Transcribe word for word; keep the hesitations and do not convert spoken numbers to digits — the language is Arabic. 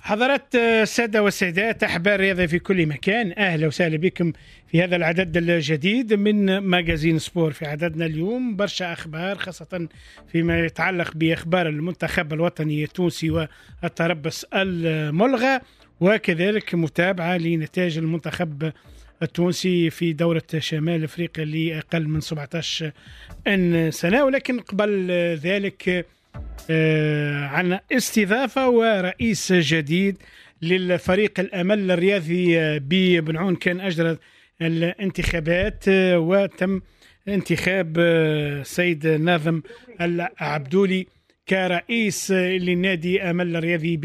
حضرات السادة والسيدات أحباء الرياضة في كل مكان، أهلا وسهلا بكم في هذا العدد الجديد من ماجازين سبور. في عددنا اليوم برشا أخبار، خاصة فيما يتعلق بأخبار المنتخب الوطني التونسي والتربص الملغى، وكذلك متابعة لنتائج المنتخب التونسي في دورة شمال أفريقيا لأقل من سبعة عشر سنة. ولكن قبل ذلك آه عن استضافة ورئيس جديد للفريق الأمل الرياضي ببنعون. كان أجرى الانتخابات آه وتم انتخاب آه سيد ناظم العبدولي كرئيس للنادي أمل الرياضي